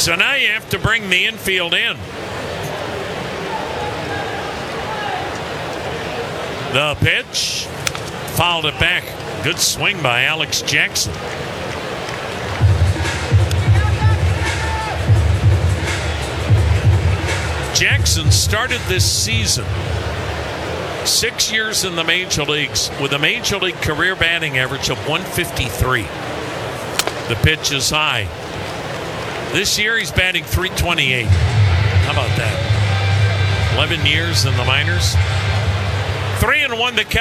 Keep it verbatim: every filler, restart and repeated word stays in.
So now you have to bring the infield in. The pitch. Fouled it back. Good swing by Alex Jackson. Jackson started this season six years in the major leagues with a major league career batting average of one fifty-three. The pitch is high. This year he's batting three twenty-eight. How about that? eleven years in the minors. Three and one to count.